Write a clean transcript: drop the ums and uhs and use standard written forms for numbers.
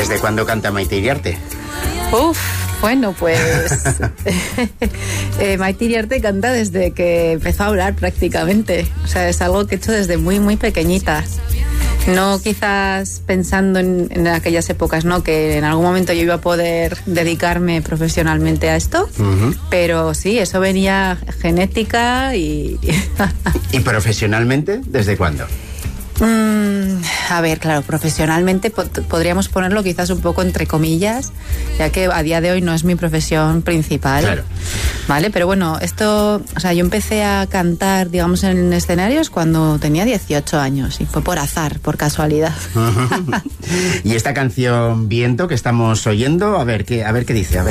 ¿Desde cuándo canta Maite Iriarte? Bueno, pues Maite Iriarte canta desde que empezó a hablar prácticamente. O sea, es algo que he hecho desde muy, muy pequeñita. No quizás pensando en aquellas épocas, ¿no? Que en algún momento yo iba a poder dedicarme profesionalmente a esto. Pero sí, eso venía genética y... ¿Y profesionalmente desde cuándo? A ver, claro, profesionalmente podríamos ponerlo quizás un poco entre comillas, ya que a día de hoy no es mi profesión principal. Claro. Vale, pero bueno, esto, o sea, yo empecé a cantar, digamos, en escenarios cuando tenía 18 años y fue por azar, por casualidad. Y esta canción Viento que estamos oyendo, a ver qué dice, a ver.